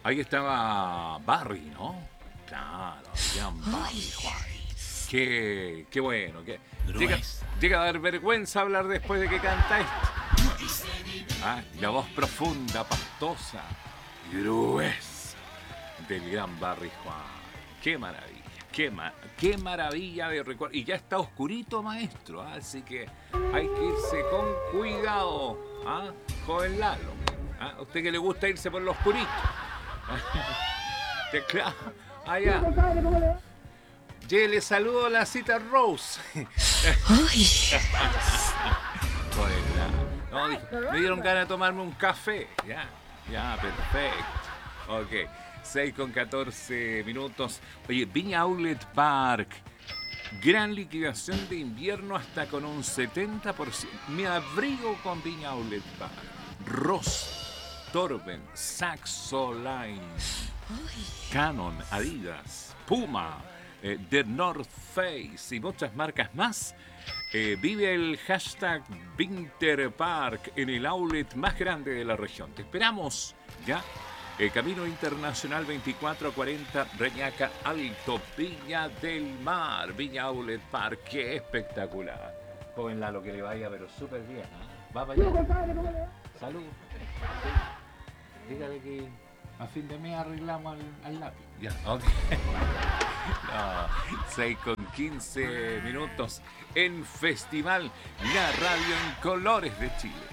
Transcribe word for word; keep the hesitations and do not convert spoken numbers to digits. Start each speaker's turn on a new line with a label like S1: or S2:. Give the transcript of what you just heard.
S1: Ahí estaba Barry, ¿no? Claro, Adrián Barry, Juan. Qué, qué bueno. Qué... Llega, llega a dar vergüenza hablar después de que canta esto. Ah, la voz profunda, pastosa, gruesa del gran Barry Juan. Qué maravilla, qué, ma qué maravilla de recuerdo. Y ya está oscurito, maestro, ¿ah? Así que hay que irse con cuidado, ¿ah? Joven Lalo. ¿Ah? ¿A usted que le gusta irse por lo oscurito? Claro, allá. Ye, le saludo a la cita Rose. No, me dieron ganas de tomarme un café. Ya, ya, perfecto. Ok, seis con catorce minutos. Oye, Viña Outlet Park. Gran liquidación de invierno hasta con un setenta por ciento. Me abrigo con Viña Outlet Park. Ross, Torben, Saxo Line, Canon, Adidas, Puma, eh, The North Face y muchas marcas más. Eh, vive el hashtag Winterpark en el outlet más grande de la región. Te esperamos, ¿ya? El Camino Internacional veinticuatro cuarenta, Reñaca Alto, Viña del Mar, Viña Outlet Park. ¡Qué espectacular! Joven Lalo, que le vaya, pero súper bien, ¿eh? Va para allá. Salud. Sí. Dígale que a fin de mes arreglamos al, al lápiz. Ya, ok. No, seis con quince minutos en Festival, la radio en colores de Chile.